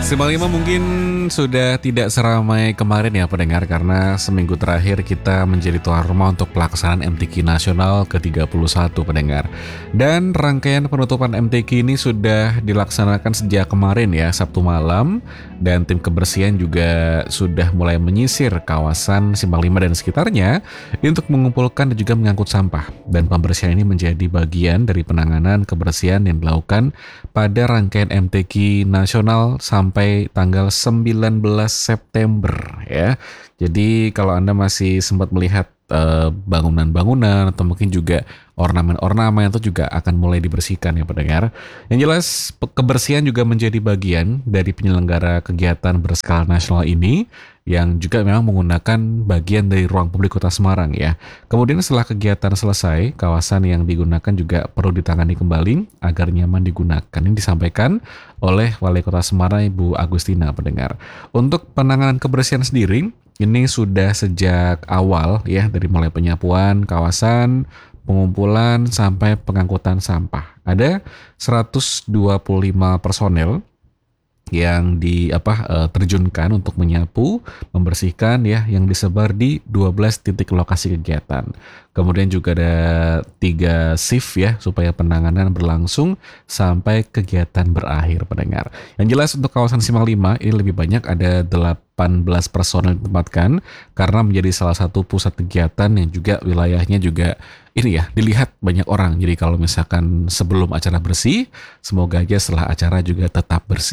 Simpang 5 mungkin sudah tidak seramai kemarin ya pendengar, karena seminggu terakhir kita menjadi tuan rumah untuk pelaksanaan MTQ Nasional ke-31 pendengar. Dan rangkaian penutupan MTQ ini sudah dilaksanakan sejak kemarin ya, Sabtu malam. Dan tim kebersihan juga sudah mulai menyisir kawasan Simpang 5 dan sekitarnya untuk mengumpulkan dan juga mengangkut sampah. Dan pembersihan ini menjadi bagian dari penanganan kebersihan yang dilakukan pada rangkaian MTQ Nasional sampai tanggal 19 September ya. Jadi kalau Anda masih sempat melihat bangunan-bangunan atau mungkin juga ornamen-ornamen itu juga akan mulai dibersihkan ya pendengar. Yang jelas kebersihan juga menjadi bagian dari penyelenggara kegiatan berskala nasional ini yang juga memang menggunakan bagian dari ruang publik Kota Semarang ya. Kemudian setelah kegiatan selesai, kawasan yang digunakan juga perlu ditangani kembali agar nyaman digunakan. Ini disampaikan oleh Wali Kota Semarang Ibu Agustina pendengar. Untuk penanganan kebersihan sendiri, ini sudah sejak awal ya, dari mulai penyapuan kawasan, pengumpulan sampai pengangkutan sampah. Ada 125 personel yang terjunkan untuk menyapu, membersihkan ya, yang disebar di 12 titik lokasi kegiatan. Kemudian juga ada 3 shift ya, supaya penanganan berlangsung sampai kegiatan berakhir pendengar. Yang jelas untuk kawasan Simpang 5 ini lebih banyak, ada 18 personel ditempatkan karena menjadi salah satu pusat kegiatan yang juga wilayahnya juga ini ya, dilihat banyak orang. Jadi kalau misalkan sebelum acara bersih, semoga aja setelah acara juga tetap bersih.